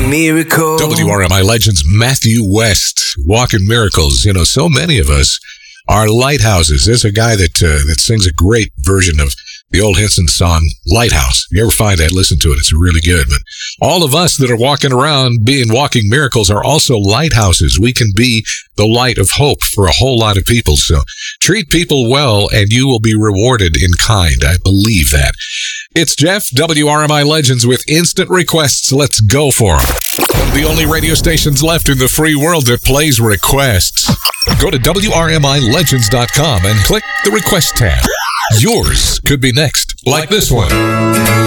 miracle. WRMI Legends Matthew West, Walking Miracles. You know, so many of us are lighthouses. There's a guy that sings a great version of the old Henson song, Lighthouse. If you ever find that, listen to it. It's really good. But all of us that are walking around being walking miracles are also lighthouses. We can be the light of hope for a whole lot of people. So treat people well and you will be rewarded in kind. I believe that. It's Jeff, WRMI Legends, with instant requests. Let's go for them. One of the only radio stations left in the free world that plays requests. Go to WRMILegends.com and click the request tab. Yours could be next, like this one.